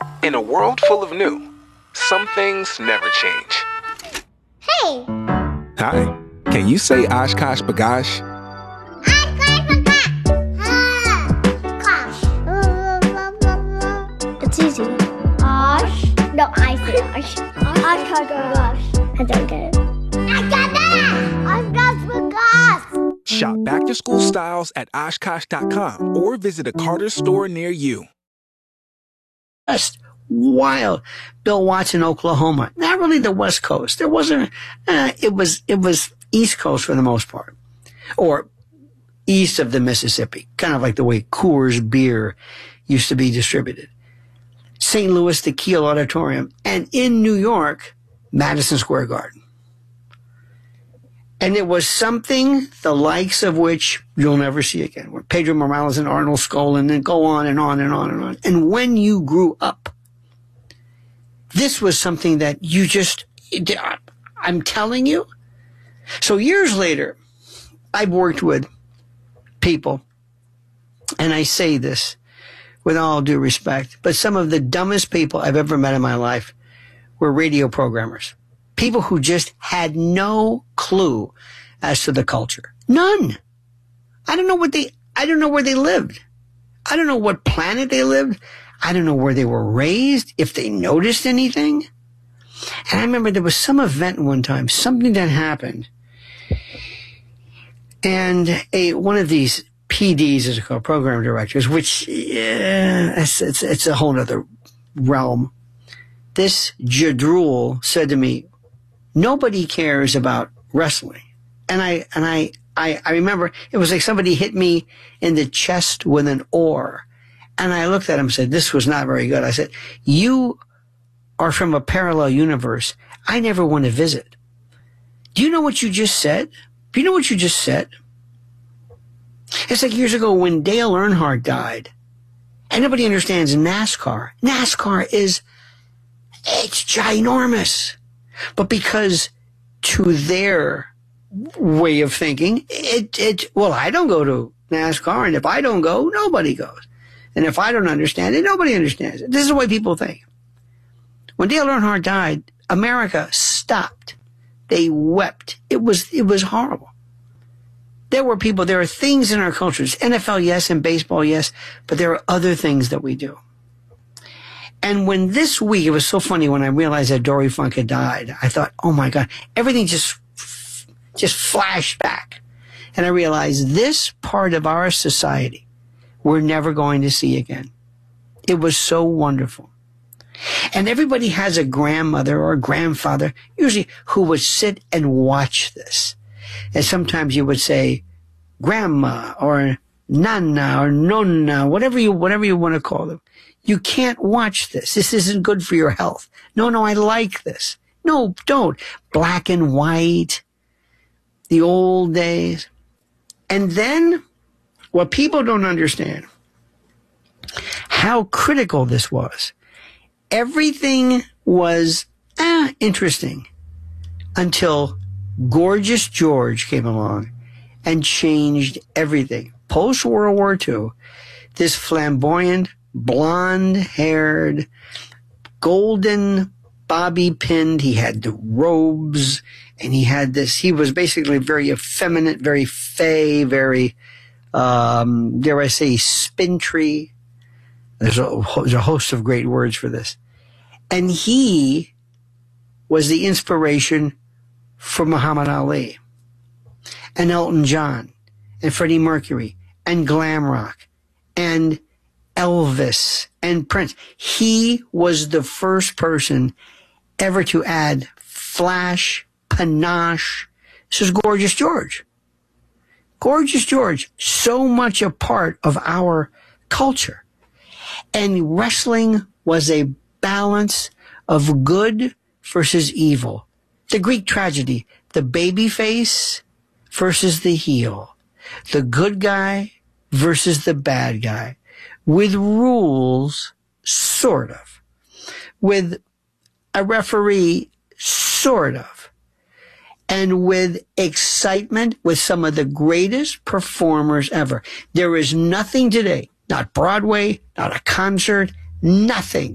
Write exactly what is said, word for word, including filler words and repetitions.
In a world full of new, some things never change. Hey! Hi. Can you say Oshkosh Bagosh? It's easy. Osh. No, I say Osh. Oshkosh Bagosh. I don't get it. I got that! Oshkosh Bagosh. Shop back to school styles at Oshkosh dot com or visit a Carter's store near you. Just wild. Bill Watson, Oklahoma. Not really the West Coast. There wasn't, uh, it was, it was East Coast for the most part. Or east of the Mississippi. Kind of like the way Coors beer used to be distributed. Saint Louis, the Kiel Auditorium. And in New York, Madison Square Garden. And it was something the likes of which you'll never see again. Where Pedro Morales and Arnold Skolin and go on and on and on and on. And when you grew up, this was something that you just, I'm telling you. So years later, I've worked with people, and I say this with all due respect, but some of the dumbest people I've ever met in my life were radio programmers. People who just had no clue as to the culture. None. I don't know what they, I don't know where they lived. I don't know what planet they lived. I don't know where they were raised, if they noticed anything. And I remember there was some event one time, something that happened. And a, one of these P Ds is called program directors, which, yeah, it's, it's, it's a whole other realm. This jadrul said to me, nobody cares about wrestling. And I, and I, I, I remember it was like somebody hit me in the chest with an oar. And I looked at him and said, this was not very good. I said, you are from a parallel universe I never want to visit. Do you know what you just said? Do you know what you just said? It's like years ago when Dale Earnhardt died. And nobody understands NASCAR. NASCAR is, it's ginormous. But because to their way of thinking, it, it, well, I don't go to NASCAR, and if I don't go, nobody goes. And if I don't understand it, nobody understands it. This is the way people think. When Dale Earnhardt died, America stopped. They wept. It was, it was horrible. There were people, there are things in our cultures, N F L, yes, and baseball, yes, but there are other things that we do. And when this week, it was so funny when I realized that Dory Funk had died, I thought, oh my God, everything just, just flashed back. And I realized this part of our society, we're never going to see again. It was so wonderful. And everybody has a grandmother or a grandfather, usually, who would sit and watch this. And sometimes you would say, grandma or nana or nonna, whatever you, whatever you want to call them. You can't watch this. This isn't good for your health. No, no, I like this. No, don't. Black and white, the old days. And then what people don't understand, how critical this was. Everything was eh, interesting until Gorgeous George came along and changed everything. Post-World War Two, this flamboyant, blonde-haired, golden bobby-pinned, he had the robes, and he had this, he was basically very effeminate, very fey, very, um, dare I say, spintry. There's a, there's a host of great words for this. And he was the inspiration for Muhammad Ali and Elton John and Freddie Mercury and glam rock and Elvis and Prince. He was the first person ever to add flash, panache. This is Gorgeous George. Gorgeous George, so much a part of our culture. And wrestling was a balance of good versus evil. The Greek tragedy, the baby face versus the heel, the good guy versus the bad guy, with rules, sort of, with a referee, sort of, and with excitement, with some of the greatest performers ever. There is nothing today, not Broadway, not a concert, nothing